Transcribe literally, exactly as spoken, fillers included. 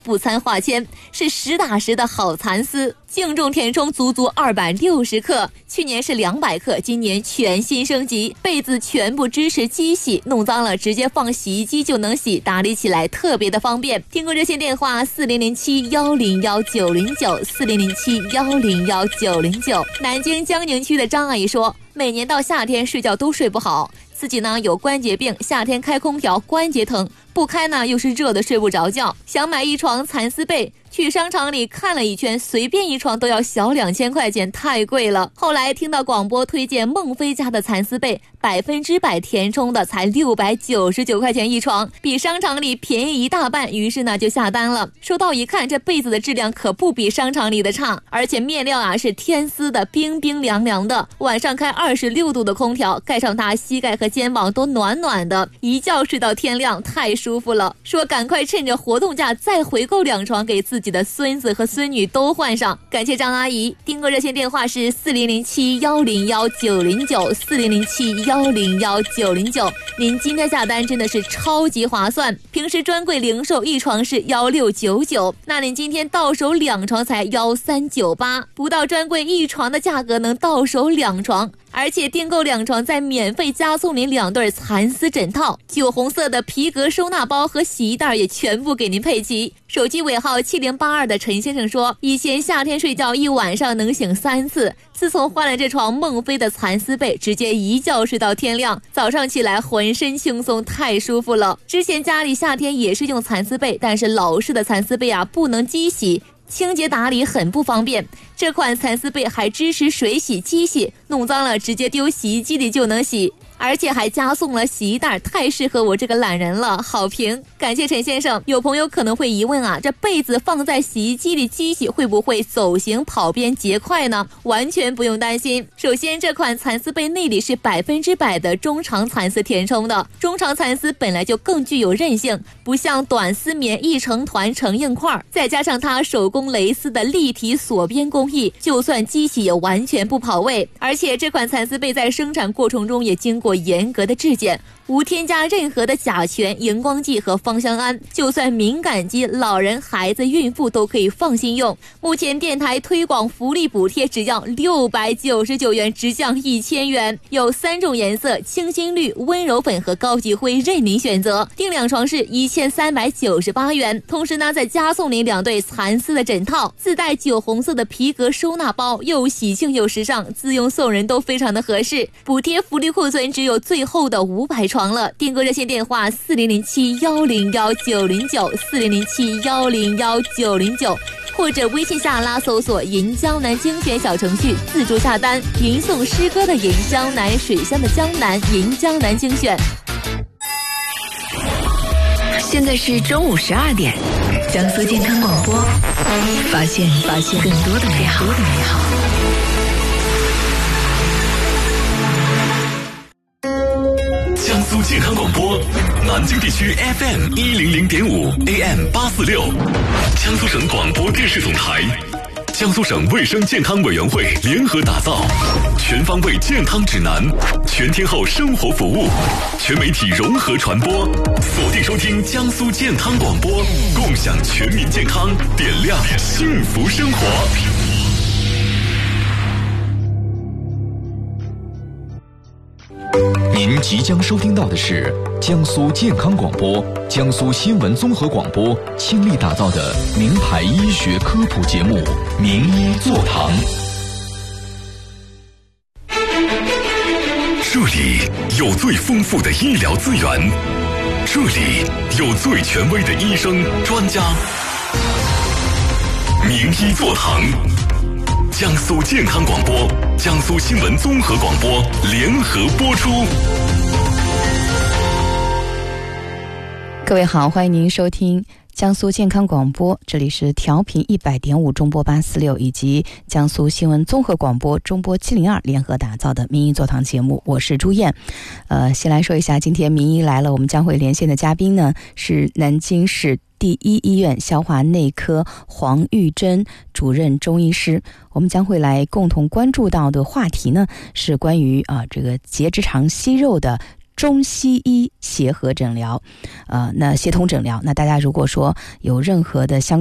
不掺化纤，是实打实的好蚕丝。净重填充足足二百六十克，去年是两百克，今年全新升级，被子全部支持机洗，弄脏了直接放洗衣机就能洗，打理起来特别的方便。听过热线电话四零零七幺零幺九零九四零零七幺零幺九零九。南京江宁区的张阿姨说，每年到夏天睡觉都睡不好，自己呢有关节病，夏天开空调关节疼，不开呢又是热的睡不着觉，想买一床蚕丝被，去商场里看了一圈，随便一床都要小两千块钱，太贵了。后来听到广播推荐孟非家的蚕丝被，百分之百填充的，才六百九十九块钱一床，比商场里便宜一大半，于是呢就下单了。收到一看，这被子的质量可不比商场里的差，而且面料啊是天丝的，冰冰凉凉的，晚上开二十六度的空调，盖上它，膝盖和肩膀都暖暖的，一觉睡到天亮，太舒服了。说赶快趁着活动价再回购两床，给自己的孙子和孙女都换上。感谢张阿姨，订购热线电话是四零零七幺零幺九零九四零零七幺零幺九零九。您今天下单真的是超级划算，平时专柜零售一床是幺六九九，那您今天到手两床才幺三九八，不到专柜一床的价格能到手两床。而且订购两床再免费加送您两对蚕丝枕套，酒红色的皮革收纳包和洗衣袋也全部给您配齐。手机尾号七零八二的陈先生说，以前夏天睡觉一晚上能醒三次，自从换了这床孟非的蚕丝被，直接一觉睡到天亮，早上起来浑身轻松，太舒服了。之前家里夏天也是用蚕丝被，但是老式的蚕丝被啊不能机洗，清洁打理很不方便。这款蚕丝被还支持水洗机洗，弄脏了直接丢洗衣机里就能洗，而且还加送了洗衣袋，太适合我这个懒人了，好评。感谢陈先生。有朋友可能会疑问啊，这被子放在洗衣机里机洗会不会走形跑边结块呢？完全不用担心。首先，这款蚕丝被内里是百分之百的中长蚕丝填充的，中长蚕丝本来就更具有韧性，不像短丝棉一成团成硬块，再加上它手工蕾丝的立体锁边工艺，就算机洗也完全不跑位。而且这款蚕丝被在生产过程中也经过严格的质检，无添加任何的甲醛、荧光剂和芳香胺，就算敏感肌、老人、孩子、孕妇都可以放心用。目前电台推广福利补贴只要六百九十九元，直降一千元，有三种颜色：清新绿、温柔粉和高级灰，任您选择。订两床是一千三百九十八元，同时呢再加送您两对蚕丝的枕套，自带酒红色的皮革收纳包，又喜庆又时尚，自用送人都非常的合适。补贴福利库存只有最后的五百床了，订购热线电话四零零七幺零幺九零九四零零七幺零幺九零九，或者微信下拉搜索银江南精选小程序自助下单，吟诵诗歌的吟，江南水乡的江南，银江南精选。 现在是中午十二点，江苏健康广播，发现发现更多的美好。 江苏健康广播，南京地区 F M 一零零点五 A M 八四六，江苏省广播电视总台，江苏省卫生健康委员会联合打造全方位健康指南，全天候生活服务，全媒体融合传播，锁定收听江苏健康广播，共享全民健康，点亮幸福生活。 您即将收听到的是江苏健康广播、江苏新闻综合广播倾力打造的名牌医学科普节目《名医座堂》。 这里有最丰富的医疗资源，这里有最权威的医生专家。名医座堂，江苏健康广播、江苏新闻综合广播联合播出。 各位好，欢迎您收听江苏健康广播，这里是调频一百点五中波八四六以及江苏新闻综合广播中波七零二联合打造的名医座堂节目，我是朱燕。呃，先来说一下今天名医来了，我们将会连线的嘉宾呢是南京市第一医院消化内科黄玉珍主任中医师。我们将会来共同关注到的话题呢是关于啊这个结直肠息肉的中西医协和诊疗，呃，那协同诊疗。那大家如果说有任何的相